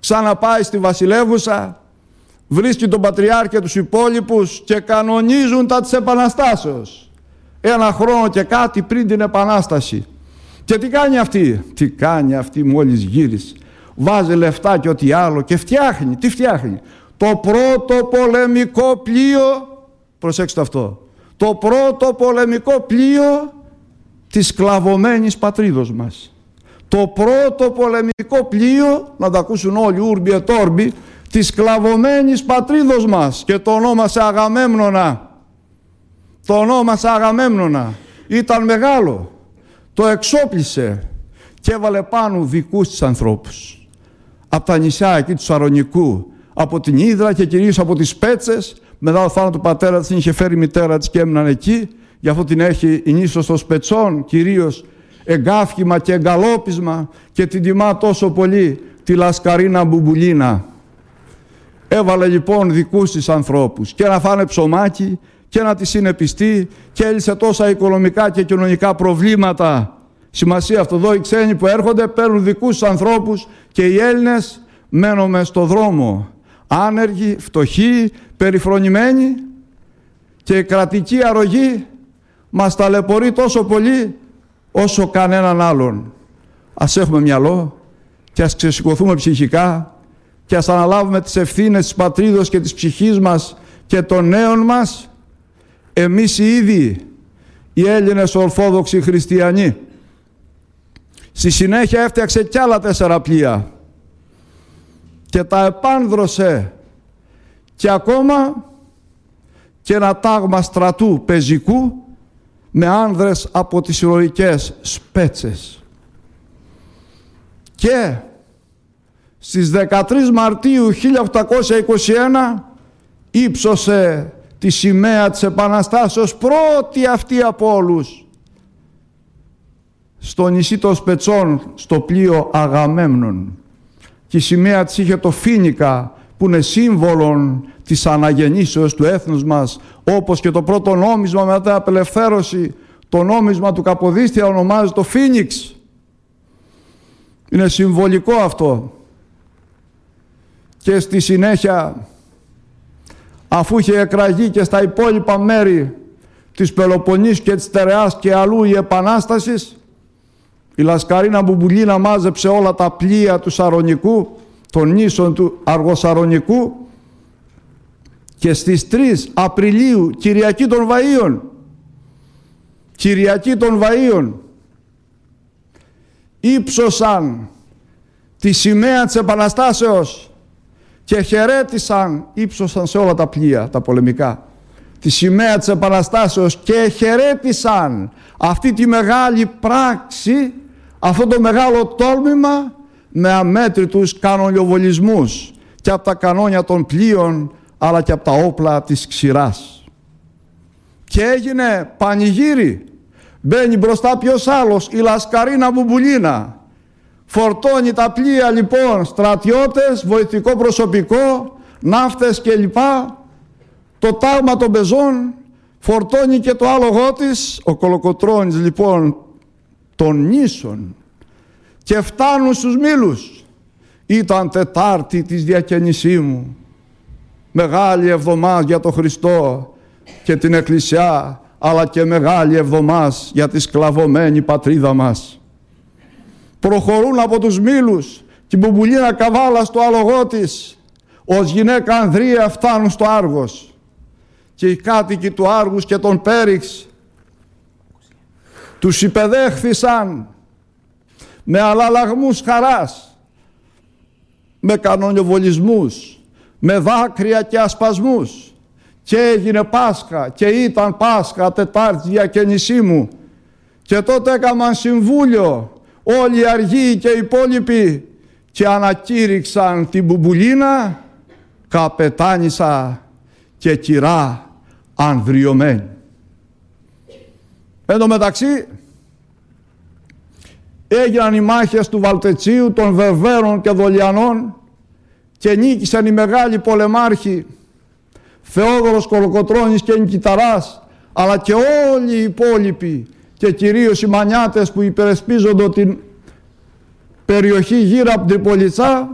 Ξαναπάει στη βασιλεύουσα, βρίσκει τον πατριάρχη και τους υπόλοιπους και κανονίζουν τα της Επαναστάσεως. 1 χρόνο και κάτι πριν την Επανάσταση. Και τι κάνει αυτή? Τι κάνει αυτή μόλις γύρισε? Βάζει λεφτά και ό,τι άλλο και φτιάχνει. Τι φτιάχνει? Το πρώτο πολεμικό πλοίο, προσέξτε αυτό, το πρώτο πολεμικό πλοίο της σκλαβωμένης πατρίδος μας. Το πρώτο πολεμικό πλοίο, να το ακούσουν όλοι, ούρμπι ετόρμπι, της σκλαβωμένης πατρίδος μας, και το ονόμασε Αγαμέμνονα. Το ονόμασε Αγαμέμνονα. Ήταν μεγάλο. Το εξόπλισε και έβαλε πάνω δικούς της ανθρώπους. Από τα νησιά εκεί του Σαρονικού, από την Ύδρα και κυρίως από τις Πέτσες. Μετά το θάνατο του πατέρα της, την είχε φέρει η μητέρα της και έμειναν εκεί. Γι' αυτό την έχει η νήσος των Σπετσών, κυρίως εγκάφημα και εγκαλόπισμα, και την τιμά τόσο πολύ τη Λασκαρίνα Μπουμπουλίνα. Έβαλε λοιπόν δικούς της ανθρώπους και να φάνε ψωμάκι και να τη συνεπιστεί, και έλυσε τόσα οικονομικά και κοινωνικά προβλήματα. Σημασία αυτό εδώ, οι ξένοι που έρχονται παίρνουν δικούς τους ανθρώπους και οι Έλληνες μένουμε στο δρόμο, άνεργοι, φτωχοί, περιφρονημένοι, και η κρατική αρρωγή μας ταλαιπωρεί τόσο πολύ όσο κανέναν άλλον. Ας έχουμε μυαλό και ας ξεσηκωθούμε ψυχικά και ας αναλάβουμε τις ευθύνες της πατρίδος και της ψυχής μας και των νέων μας, εμείς οι ίδιοι, οι Έλληνες Ορθόδοξοι Χριστιανοί. Στη συνέχεια έφτιαξε κι άλλα 4 πλοία και τα επάνδρωσε, και ακόμα και ένα τάγμα στρατού πεζικού με άνδρες από τις ηρωικές Σπέτσες. Και στις 13 Μαρτίου 1821 ύψωσε τη σημαία της Επαναστάσεως, πρώτη αυτή από όλους, στο νησί των Σπετσών, στο πλοίο Αγαμέμνων. Και η σημαία της είχε το φοίνικα, που είναι σύμβολο της αναγεννήσεως του έθνους μας, όπως και το πρώτο νόμισμα μετά την απελευθέρωση, το νόμισμα του Καποδίστρια, ονομάζεται το Φίνιξ. Είναι συμβολικό αυτό. Και στη συνέχεια, αφού είχε εκραγεί και στα υπόλοιπα μέρη της Πελοποννήσου και της Τεραιάς και αλλού η Επανάσταση, η Λασκαρίνα Μπουμπουλίνα μάζεψε όλα τα πλοία του Σαρονικού, των νήσων του Αργοσαρονικού, και στις 3 Απριλίου, Κυριακή των Βαΐων, Κυριακή των Βαΐων, ύψωσαν τη σημαία της Επαναστάσεως και χαιρέτησαν, ύψωσαν σε όλα τα πλοία τα πολεμικά τη σημαία της Επαναστάσεως και χαιρέτησαν αυτή τη μεγάλη πράξη, αυτό το μεγάλο τόλμημα, με αμέτρητους κανονιοβολισμούς και από τα κανόνια των πλοίων αλλά και από τα όπλα της ξηράς. Και έγινε πανηγύρι. Μπαίνει μπροστά ποιος άλλος? Η Λασκαρίνα Μπουμπουλίνα. Φορτώνει τα πλοία λοιπόν, στρατιώτες, βοηθητικό προσωπικό, ναύτες κλπ. Το τάγμα των πεζών, φορτώνει και το άλογό της, ο Κολοκοτρώνης λοιπόν, των νήσων, και φτάνουν στους Μήλους. Ήταν Τετάρτη της διακαινησίμου, μεγάλη εβδομάδα για τον Χριστό και την Εκκλησιά, αλλά και μεγάλη εβδομάδα για τη σκλαβωμένη πατρίδα μας. Προχωρούν από τους Μήλους και η Μπουμπουλίνα καβάλα στο άλογό της, ως γυναίκα Ανδρεία φτάνουν στο Άργος, και οι κάτοικοι του Άργους και των Πέριξ τους υπεδέχθησαν με αλλαλαγμούς χαράς, με κανονιοβολισμούς, με δάκρυα και ασπασμούς, και έγινε Πάσχα και ήταν Πάσχα Τετάρτη διακαινησίμου. Και τότε έκαναν συμβούλιο όλοι οι αργοί και οι υπόλοιποι και ανακήρυξαν την Μπουμπουλίνα καπετάνισσα και κυρά ανδριωμένη. Εν τω μεταξύ έγιναν οι μάχες του Βαλτετσίου, των Βερβέρων και Δολιανών, και νίκησαν οι μεγάλοι πολεμάρχοι Θεόδωρος Κολοκοτρώνης και Νικηταράς, αλλά και όλοι οι υπόλοιποι, και κυρίως οι μανιάτες που υπερεσπίζονται την περιοχή γύρω από την Τριπολιτσά,